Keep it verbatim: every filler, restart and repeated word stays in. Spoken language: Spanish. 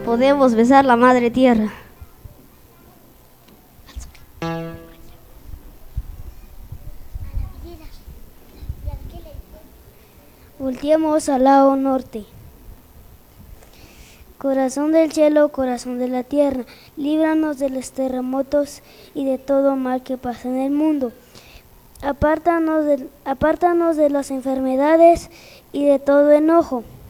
Podemos besar la madre tierra. Volteemos al lado norte. Corazón del cielo, corazón de la tierra, líbranos de los terremotos y de todo mal que pasa en el mundo. Apártanos de, apártanos de las enfermedades y de todo enojo.